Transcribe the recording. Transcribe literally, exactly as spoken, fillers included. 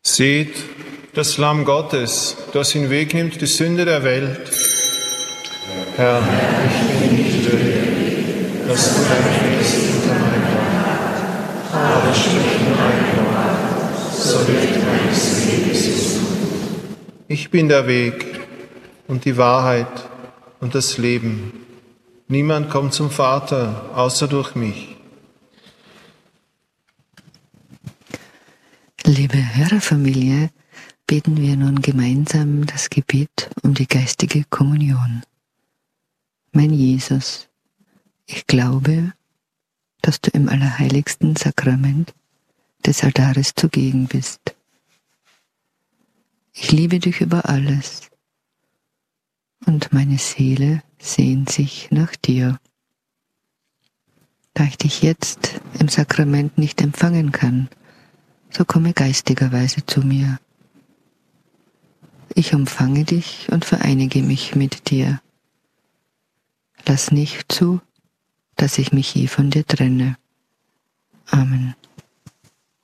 Seht, das Lamm Gottes, das hinwegnimmt die Sünde der Welt. Herr, ich bin nicht würdig, dass du dein Fest unter mein Dach, aber sprich nur ein Wort, so wird meine Seele gesund. Ich bin der Weg und die Wahrheit und das Leben. Niemand kommt zum Vater, außer durch mich. Liebe Hörerfamilie, beten wir nun gemeinsam das Gebet um die geistige Kommunion. Mein Jesus, ich glaube, dass du im allerheiligsten Sakrament des Altares zugegen bist. Ich liebe dich über alles und meine Seele sehnt sich nach dir. Da ich dich jetzt im Sakrament nicht empfangen kann, so komme geistigerweise zu mir. Ich umfange dich und vereinige mich mit dir. Lass nicht zu, dass ich mich je von dir trenne. Amen.